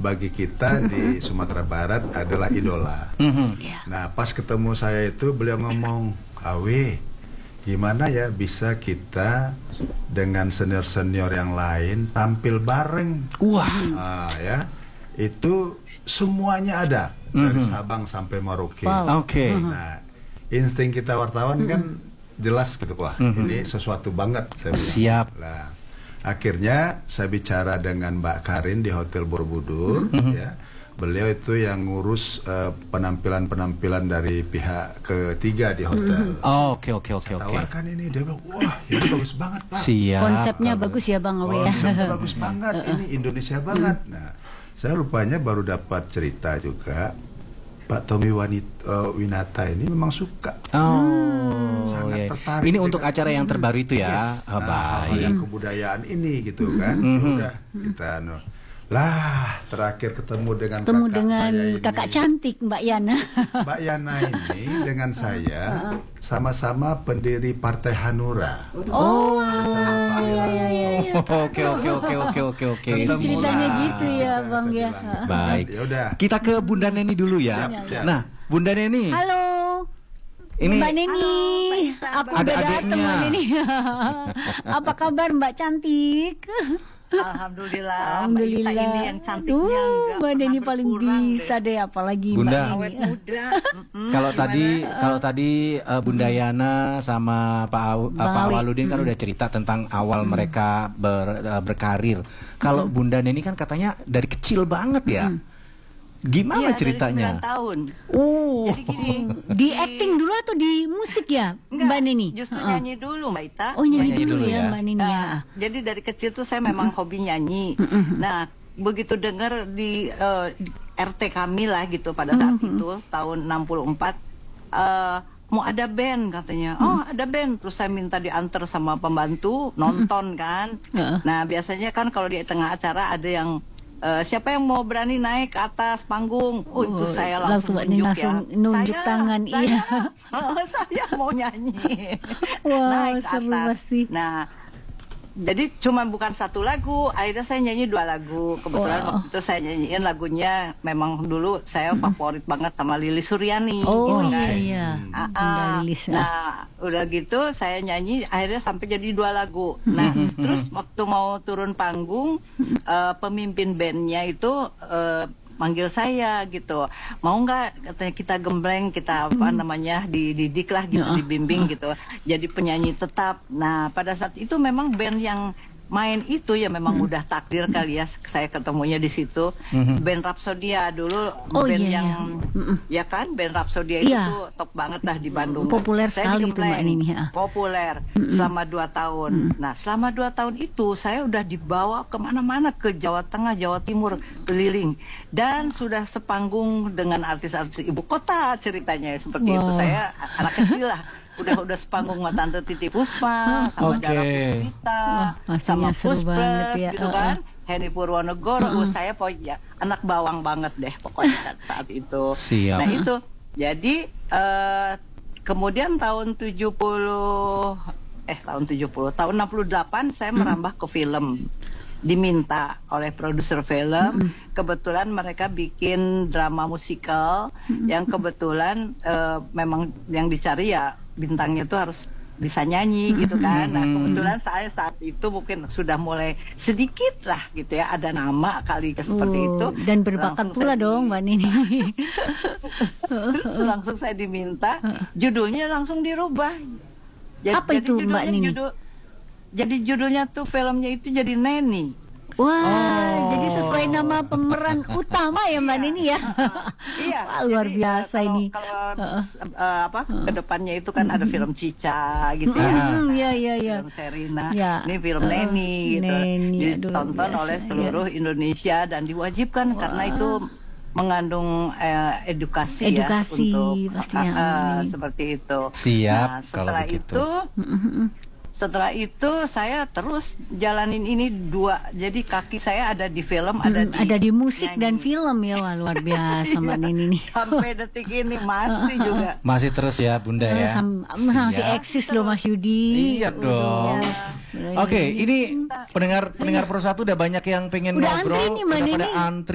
bagi kita di Sumatera Barat adalah idola. Nah, pas ketemu saya itu beliau ngomong, Awe, gimana ya bisa kita dengan senior-senior yang lain tampil bareng? Wah, ya, itu semuanya ada dari Sabang sampai Merauke. Oke. Nah, insting kita wartawan kan jelas gitu, wah ini sesuatu banget. Saya bilang. Siap. Nah, akhirnya saya bicara dengan Mbak Karin di Hotel Borobudur, ya. Beliau itu yang ngurus penampilan-penampilan dari pihak ketiga di hotel. Oke. Tawarkan ini, dia bilang, wah ini bagus banget Pak. Siap. Konsepnya bagus ya Bang Awe ya. Konsepnya bagus banget, ini Indonesia banget. Nah, saya rupanya baru dapat cerita juga, Pak Tommy Winata ini memang suka. Sangat tertarik. Ini untuk acara yang terbaru itu ya. Yes. Nah, yang kebudayaan ini gitu kan. Udah kita terakhir ketemu dengan kakak cantik Mbak Yana. Mbak Yana ini dengan saya sama-sama pendiri Partai Hanura. Oh, iya. Oke. Ceritanya gitu ya Bang ya. Baik. Yaudah. Kita ke Bunda Neni dulu ya. Siap. Nah, Bunda Neni. Halo. Ini Mbak Neni, aku udah datang Mbak Neni. Apa kabar Mbak cantik? Alhamdulillah. Mbak Ita ini yang cantiknya Mbak Neni paling bisa deh, apalagi Bunda. Mbak Neni. Muda. Kalau tadi Bunda Yana sama Pak Awaludin kan udah cerita tentang awal mereka berkarir. Kalau Bunda Neni kan katanya dari kecil banget ya. Gimana ceritanya? Dari 9 tahun. Jadi gini, di acting dulu atau di musik ya Mbak Neni? Justru nyanyi dulu Mbak Ita. Oh nyanyi dulu ya Mbak Neni ya. Jadi dari kecil tuh saya memang hobi nyanyi. Nah, begitu dengar di RT kami lah gitu pada saat itu tahun 64 mau ada band katanya. Oh ada band. Terus saya minta diantar sama pembantu nonton kan. Nah biasanya kan kalau di tengah acara ada yang siapa yang mau berani naik ke atas panggung? Itu saya langsung nunjuk tangan. Iya. Saya mau nyanyi. Wow, naik ke seru atas. pasti. Nah, jadi cuma bukan satu lagu, akhirnya saya nyanyi 2 lagu. Kebetulan waktu itu saya nyanyiin lagunya memang dulu saya favorit banget sama Lilis Suryani. Oh gitu kan. iya. Nah, udah gitu saya nyanyi akhirnya sampai jadi 2 lagu. Nah, terus waktu mau turun panggung, pemimpin bandnya itu manggil saya gitu, mau nggak katanya kita gembleng, kita apa namanya dididik lah gitu, dibimbing gitu, jadi penyanyi tetap. Nah pada saat itu memang band yang main itu ya memang udah takdir kali ya, saya ketemunya di situ. Band Rapsodia dulu, band yang ya kan, band Rapsodia itu top banget lah di Bandung. Populer sekali itu Mbak Nini. Populer selama 2 tahun. Nah selama 2 tahun itu saya udah dibawa kemana-mana, ke Jawa Tengah, Jawa Timur, keliling, dan sudah sepanggung dengan artis-artis ibu kota ceritanya seperti itu. Saya anak kecil lah. Udah sepanggung sama Tante Titi Puspa, sama Dara Puspita, sama Puspres gitu kan, Henny Purwonegoro. Saya pokoknya anak bawang banget deh pokoknya saat itu. Siap. Nah itu jadi kemudian tahun 68 saya merambah ke film, diminta oleh produser film. Kebetulan mereka bikin drama musikal yang kebetulan memang yang dicari ya bintangnya itu harus bisa nyanyi gitu kan. Nah kebetulan saya saat itu mungkin sudah mulai sedikit lah gitu ya, ada nama kali seperti itu. Dan berbakat pula dong Mbak Nini. Terus langsung saya diminta, judulnya langsung dirubah. Apa itu Mbak Nini? Jadi judulnya tuh filmnya itu jadi Neni. Wah, jadi sesuai nama pemeran utama ya Mbak Nini ya. Iya. Wah, luar biasa ini. Kalau kedepannya itu kan ada film Cica gitu ya. Iya. Film Serina. Ya. Ini film Neni gitu. Ditonton oleh seluruh Indonesia dan diwajibkan karena itu mengandung edukasi ya untuk seperti itu. Siap. Nah, setelah setelah itu saya terus jalanin ini 2. Jadi kaki saya ada di film, ada di musik nyanyi. Dan film ya. Wah, luar biasa Mbak Nini nih. Sampai detik ini masih juga. Masih terus ya Bunda ya. Masih eksis loh Mas Yudi. Iya dong. Oke, ini pendengar Pro 1 udah banyak yang pengen ngobrol, antri nih, Mbak udah pada Nini. antri.